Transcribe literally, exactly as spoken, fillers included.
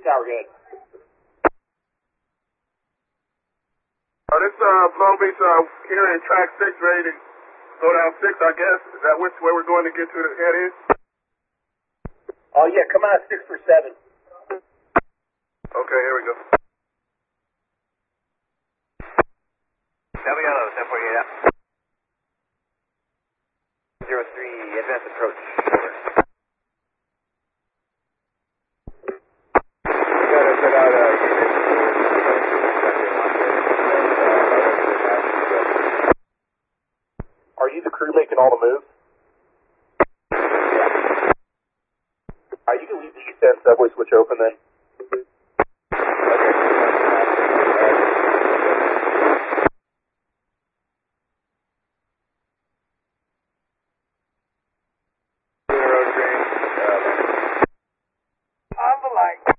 Tower, good. Uh, this uh, Long Beach uh, here in track six, ready to go down six, I guess. Is that which way we're going to get to the head in? Oh, yeah, come out six for seven. Okay, here we go. Delta Yellow, seven forty-eight out. Zero three, advance approach. Over. We got to put out a unit. Are you the crew making all the moves? Yeah. Are you going to leave the east end subway switch open then? On the light.